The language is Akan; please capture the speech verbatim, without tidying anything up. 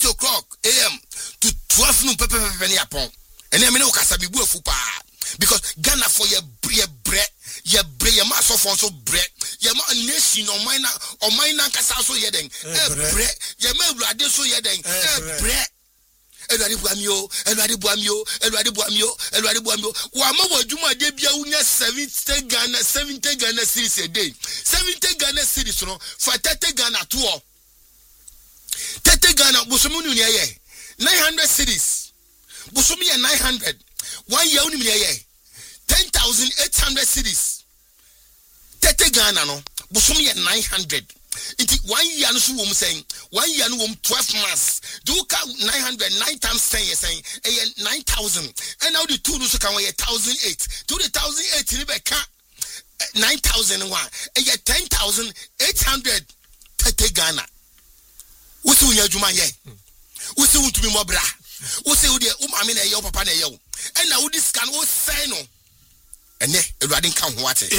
eight o'clock a m to twelve noon pepe pepe ni apon. And I mean okasa bi bu afu pa because Ghana for your your bread, your bread, your mass of also bread, your nation or mine or mine kasa so yeden. Eh bread, your me blade so yeden. Eh bread. Elwade buamio, elwade buamio, elwade buamio, elwade buamio. Wa ma wadwuma de bia unya seventy Ghana, seventy Ghana cedis a day. seventy Ghana cedis no, for thirty Ghana to thirty Ghana busomu ni ye. nine hundred cedis. Busomu ye nine hundred. One year uni ye. ten thousand eight hundred cedis. thirty Ghana no, busomu ye nine hundred. It one year no so wom saying one year no wom twelve months do count nine hundred nine times ten you're saying eh nine thousand and now the two no so can we one thousand eight to the one thousand eight ni be ka nine thousand one eh ten thousand eight hundred thirty Ghana wo se unya adwuma ye wo se wutumi mo bra wo se wo de wo mame na ye wo papa na ye wo and now this can wo say no ene Elwade kan ho ate